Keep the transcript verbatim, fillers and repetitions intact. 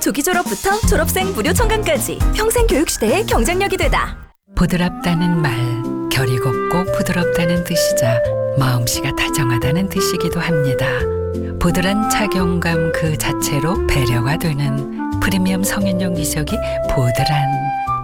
조기 졸업부터 졸업생 무료 청강까지 평생 교육 시대의 경쟁력이 되다. 부드럽다는 말, 결이 곱고 부드럽다는 뜻이자 마음씨가 다정하다는 뜻이기도 합니다. 부드러운 착용감 그 자체로 배려가 되는 프리미엄 성인용 기저귀 보드란.